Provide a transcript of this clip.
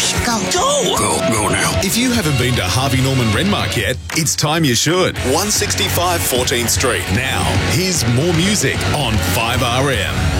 Josh, go. Go now. If you haven't been to Harvey Norman Renmark yet, it's time you should. 165 14th Street. Now, here's more music on 5RM.